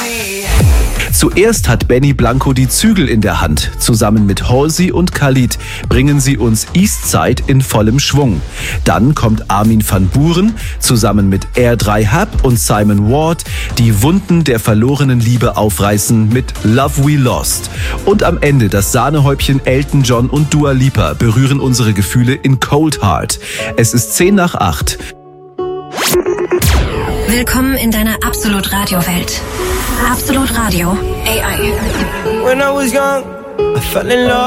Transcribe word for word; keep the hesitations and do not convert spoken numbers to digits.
Zuerst hat Benny Blanco die Zügel in der Hand. Zusammen mit Halsey und Khalid bringen sie uns Eastside in vollem Schwung. Dann kommt Armin van Buuren zusammen mit R drei Hab und Simon Ward, die Wunden der verlorenen Liebe aufreißen mit Love We Lost. Und am Ende das Sahnehäubchen Elton John und Dua Lipa berühren unsere Gefühle in Cold Heart. Es ist zehn nach acht. Willkommen in deiner Absolut-Radio-Welt. Absolut Radio. A I. When I was young, I fell in love.